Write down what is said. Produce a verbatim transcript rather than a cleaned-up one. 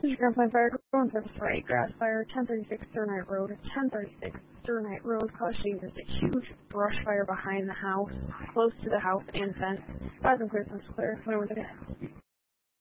Grandpa Fire, Growing Purpose Fire, Grass Fire, ten thirty-six Sternite Road, ten thirty-six Sternite Road, causing there's a huge brush fire behind the house, close to the house and fence. Guys and clear, clear, clear, clear.